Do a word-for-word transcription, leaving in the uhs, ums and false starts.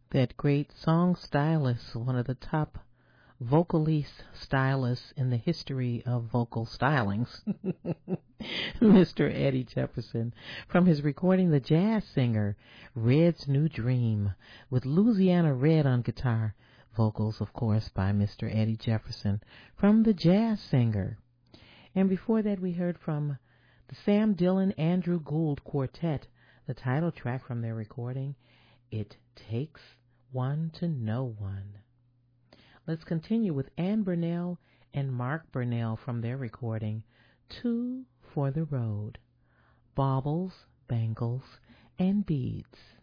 That great song stylist, one of the top vocalist stylists in the history of vocal stylings, Mister Eddie Jefferson, from his recording The Jazz Singer, Red's New Dream, with Louisiana Red on guitar, vocals, of course, by Mister Eddie Jefferson, from The Jazz Singer. And before that, we heard from the Sam Dillon Andrew Gould Quartet, the title track from their recording, It Takes One to Know One. Let's continue with Ann Burnell and Mark Burnell from their recording, Two for the Road, Baubles, Bangles, and Beads.